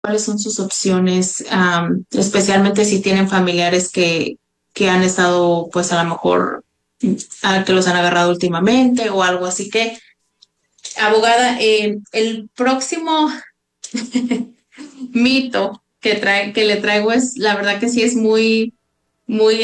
cuáles son sus opciones, especialmente si tienen familiares que han estado, pues a lo mejor, que los han agarrado últimamente o algo así que, abogada, el próximo mito que le traigo es, la verdad que sí es muy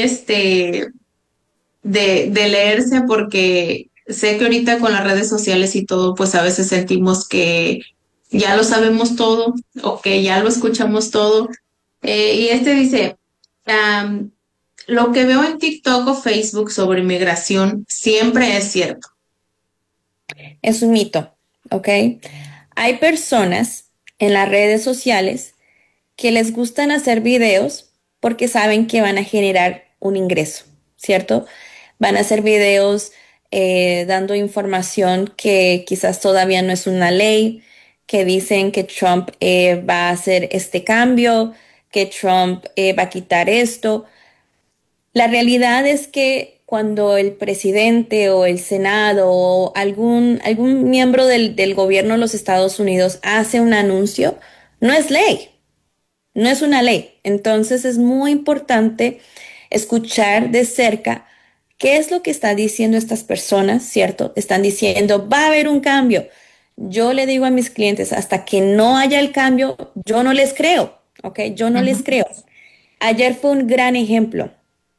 de leerse porque sé que ahorita con las redes sociales y todo, pues a veces sentimos que ya lo sabemos todo o que ya lo escuchamos todo. Y este dice, am, lo que veo en TikTok o Facebook sobre inmigración siempre es cierto. Es un mito, ¿ok? Hay personas en las redes sociales que les gustan hacer videos porque saben que van a generar un ingreso, ¿cierto? Van a hacer videos dando información que quizás todavía no es una ley, que dicen que Trump va a hacer este cambio, que Trump va a quitar esto. La realidad es que cuando el presidente o el Senado o algún miembro del gobierno de los Estados Unidos hace un anuncio, no es ley, no es una ley. Entonces es muy importante escuchar de cerca qué es lo que están diciendo estas personas, ¿cierto? Están diciendo, va a haber un cambio. Yo le digo a mis clientes, hasta que no haya el cambio, yo no les creo, ¿ok? Yo no les creo. Ayer fue un gran ejemplo.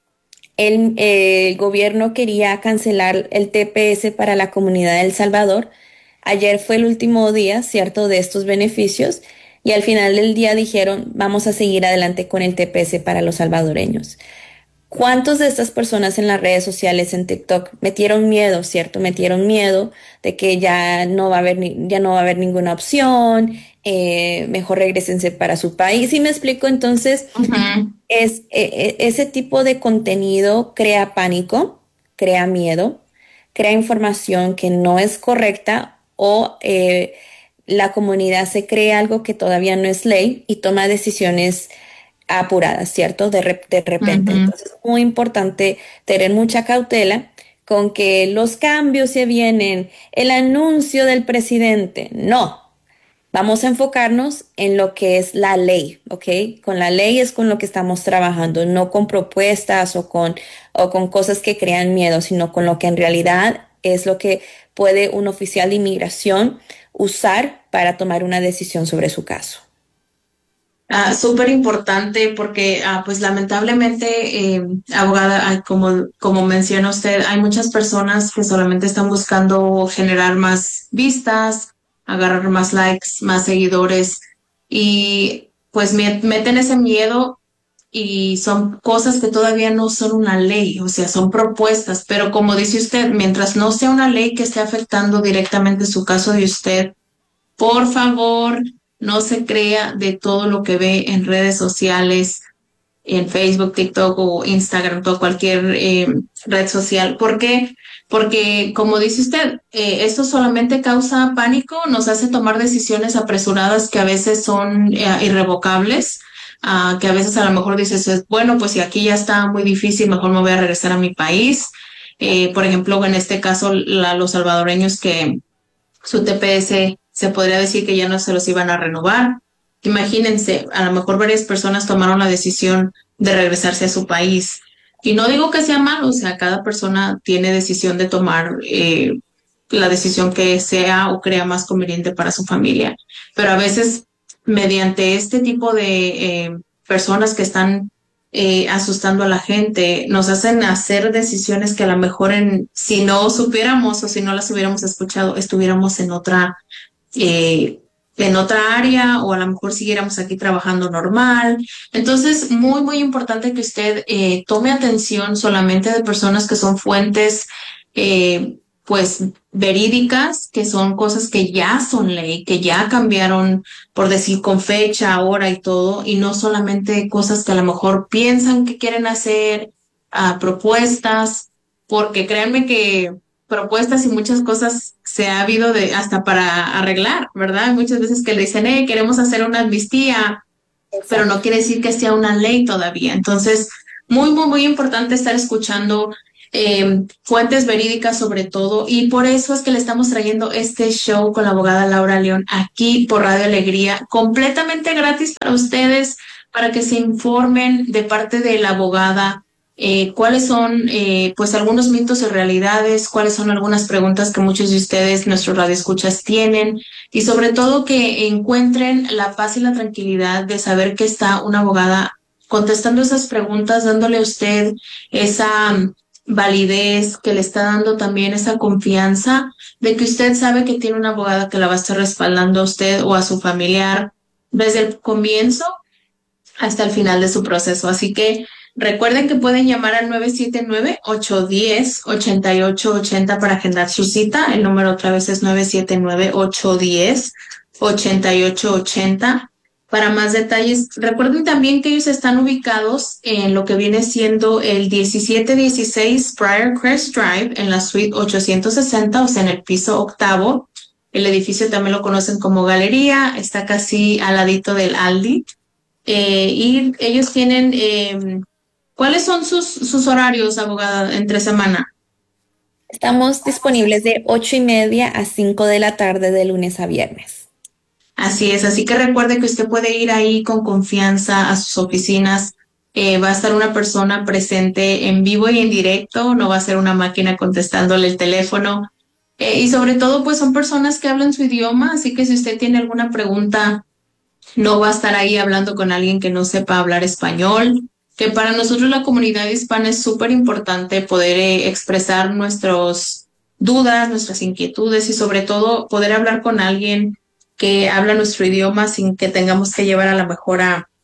El gobierno quería cancelar el TPS para la comunidad de El Salvador. Ayer fue el último día, ¿cierto?, de estos beneficios y al final del día dijeron, vamos a seguir adelante con el TPS para los salvadoreños. ¿Cuántos de estas personas en las redes sociales, en TikTok, metieron miedo, cierto? Metieron miedo de que ya no va a haber, ya no va a haber ninguna opción, mejor regresense para su país. ¿Sí me explico? Entonces, Ujú. ese tipo de contenido crea pánico, crea miedo, crea información que no es correcta o la comunidad se cree algo que todavía no es ley y toma decisiones apuradas, ¿cierto? De repente. Ujú. Entonces, es muy importante tener mucha cautela con que los cambios se vienen, el anuncio del presidente. No, vamos a enfocarnos en lo que es la ley, ¿ok? Con la ley es con lo que estamos trabajando, no con propuestas o con cosas que crean miedo, sino con lo que en realidad es lo que puede un oficial de inmigración usar para tomar una decisión sobre su caso. Súper importante porque, pues lamentablemente, abogada, como menciona usted, hay muchas personas que solamente están buscando generar más vistas, agarrar más likes, más seguidores y pues meten ese miedo y son cosas que todavía no son una ley, o sea, son propuestas, pero como dice usted, mientras no sea una ley que esté afectando directamente su caso de usted, por favor, no se crea de todo lo que ve en redes sociales, en Facebook, TikTok o Instagram, o cualquier red social. ¿Por qué? Porque, como dice usted, esto solamente causa pánico, nos hace tomar decisiones apresuradas que a veces son irrevocables, que a veces a lo mejor dices, bueno, pues si aquí ya está muy difícil, mejor me voy a regresar a mi país. Por ejemplo, en este caso, los salvadoreños que su TPS se podría decir que ya no se los iban a renovar. Imagínense, a lo mejor varias personas tomaron la decisión de regresarse a su país. Y no digo que sea malo, o sea, cada persona tiene decisión de tomar la decisión que sea o crea más conveniente para su familia. Pero a veces, mediante este tipo de personas que están asustando a la gente, nos hacen hacer decisiones que a lo mejor si no supiéramos o si no las hubiéramos escuchado, estuviéramos en otra área o a lo mejor siguiéramos aquí trabajando normal. Entonces, muy importante que usted tome atención solamente de personas que son fuentes, pues, verídicas, que son cosas que ya son ley, que ya cambiaron, por decir, con fecha, hora y todo, y no solamente cosas que a lo mejor piensan que quieren hacer, propuestas, porque créanme que propuestas y muchas cosas se ha habido de hasta para arreglar, ¿verdad? Hay muchas veces que le dicen, queremos hacer una amnistía, pero no Exacto. quiere decir que sea una ley todavía. Entonces, muy importante estar escuchando. fuentes verídicas sobre todo, y por eso es que le estamos trayendo este show con la abogada Laura León aquí por Radio Alegría, completamente gratis para ustedes, para que se informen de parte de la abogada. Cuáles son pues algunos mitos y realidades, cuáles son algunas preguntas que muchos de ustedes, nuestros radioescuchas, tienen, y sobre todo que encuentren la paz y la tranquilidad de saber que está una abogada contestando esas preguntas, dándole a usted esa validez, que le está dando también esa confianza de que usted sabe que tiene una abogada que la va a estar respaldando a usted o a su familiar desde el comienzo hasta el final de su proceso. Así que recuerden que pueden llamar al 979-810-8880 para agendar su cita. El número otra vez es 979-810-8880. Para más detalles, recuerden también que ellos están ubicados en lo que viene siendo el 1716 Briarcrest Drive en la suite 860, o sea, en el piso octavo. El edificio también lo conocen como Galería, está casi al ladito del Aldi. Y ellos tienen, ¿cuáles son sus horarios, abogada, entre semana? Estamos disponibles de 8:30 a 5 de la tarde de lunes a viernes. Así es, así que recuerde que usted puede ir ahí con confianza a sus oficinas. Va a estar una persona presente en vivo y en directo, no va a ser una máquina contestándole el teléfono. Y sobre todo, pues son personas que hablan su idioma, así que si usted tiene alguna pregunta, no va a estar ahí hablando con alguien que no sepa hablar español, que para nosotros la comunidad hispana es súper importante poder expresar nuestras dudas, nuestras inquietudes y sobre todo poder hablar con alguien que habla nuestro idioma sin que tengamos que llevar a la mejor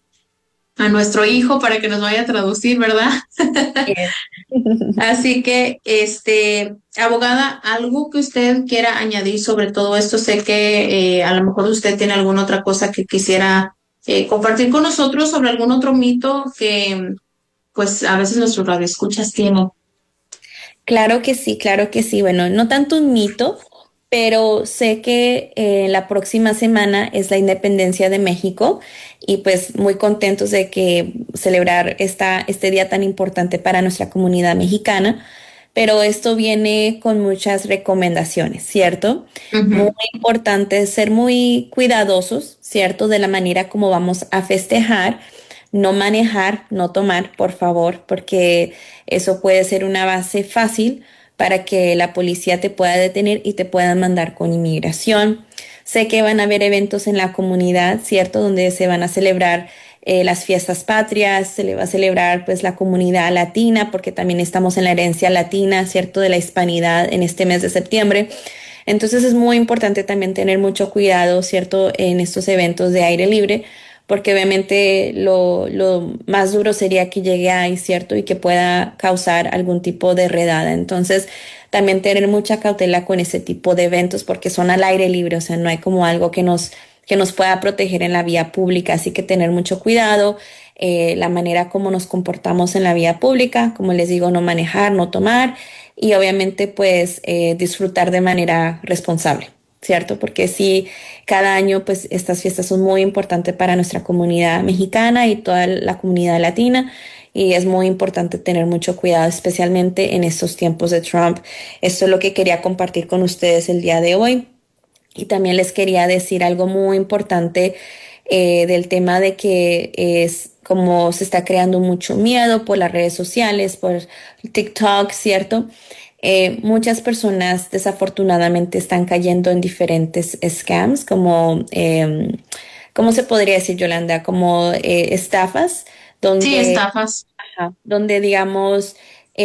a nuestro hijo para que nos vaya a traducir, ¿verdad? Yes. Así que, abogada, algo que usted quiera añadir sobre todo esto, sé que a lo mejor usted tiene alguna otra cosa que quisiera compartir con nosotros sobre algún otro mito que, pues, a veces nuestros radioescuchas tienen. Claro que sí, claro que sí. Bueno, no tanto un mito, pero sé que la próxima semana es la independencia de México y pues muy contentos de que celebrar este día tan importante para nuestra comunidad mexicana. Pero esto viene con muchas recomendaciones, ¿cierto? Muy Ujú. importante ser muy cuidadosos, ¿cierto? De la manera como vamos a festejar, no manejar, no tomar, por favor, porque eso puede ser una base fácil para que la policía te pueda detener y te puedan mandar con inmigración. Sé que van a haber eventos en la comunidad, ¿cierto? Donde se van a celebrar las fiestas patrias, se le va a celebrar pues la comunidad latina, porque también estamos en la herencia latina, ¿cierto? De la hispanidad en este mes de septiembre. Entonces es muy importante también tener mucho cuidado, ¿cierto? En estos eventos de aire libre, porque obviamente lo más duro sería que llegue ahí, ¿cierto? Y que pueda causar algún tipo de redada. Entonces, también tener mucha cautela con ese tipo de eventos porque son al aire libre, o sea, no hay como algo que nos pueda proteger en la vía pública, así que tener mucho cuidado, la manera como nos comportamos en la vía pública, como les digo, no manejar, no tomar y obviamente pues disfrutar de manera responsable. ¿Cierto? Porque sí, cada año pues estas fiestas son muy importantes para nuestra comunidad mexicana y toda la comunidad latina y es muy importante tener mucho cuidado, especialmente en estos tiempos de Trump. Esto es lo que quería compartir con ustedes el día de hoy. Y también les quería decir algo muy importante del tema de que es como se está creando mucho miedo por las redes sociales, por TikTok, ¿cierto? Muchas personas desafortunadamente están cayendo en diferentes scams, como, ¿cómo se podría decir, Yolanda? Como estafas, Sí, donde estafas. ajá, donde digamos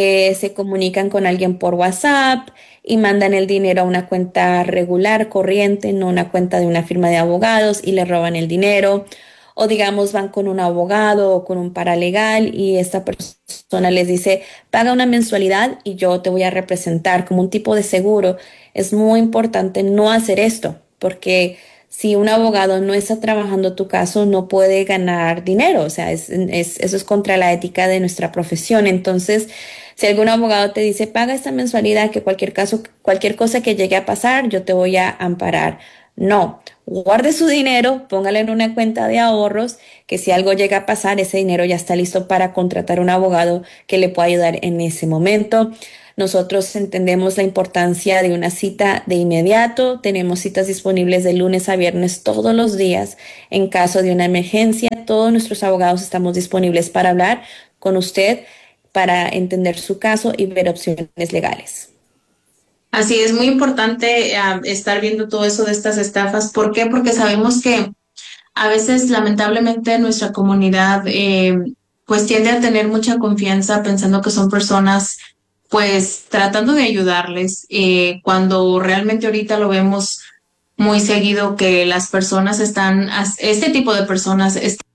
se comunican con alguien por WhatsApp y mandan el dinero a una cuenta regular, corriente, no una cuenta de una firma de abogados y le roban el dinero. O digamos van con un abogado o con un paralegal y esta persona les dice, paga una mensualidad y yo te voy a representar como un tipo de seguro. Es muy importante no hacer esto porque si un abogado no está trabajando tu caso, no puede ganar dinero. O sea, eso es contra la ética de nuestra profesión. Entonces, si algún abogado te dice, paga esta mensualidad, que cualquier caso, cualquier cosa que llegue a pasar, yo te voy a amparar. No, guarde su dinero, póngalo en una cuenta de ahorros, que si algo llega a pasar, ese dinero ya está listo para contratar un abogado que le pueda ayudar en ese momento. Nosotros entendemos la importancia de una cita de inmediato. Tenemos citas disponibles de lunes a viernes todos los días. En caso de una emergencia, todos nuestros abogados estamos disponibles para hablar con usted, para entender su caso y ver opciones legales. Así es muy importante estar viendo todo eso de estas estafas. ¿Por qué? Porque sabemos que a veces, lamentablemente, nuestra comunidad pues tiende a tener mucha confianza pensando que son personas pues tratando de ayudarles, cuando realmente ahorita lo vemos muy seguido que las personas están, este tipo de personas